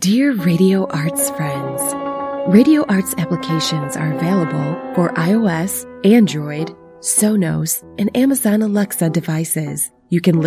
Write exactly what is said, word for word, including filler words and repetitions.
Dear Radio Arts friends, Radio Arts applications are available for iOS, Android, Sonos, and Amazon Alexa devices. You can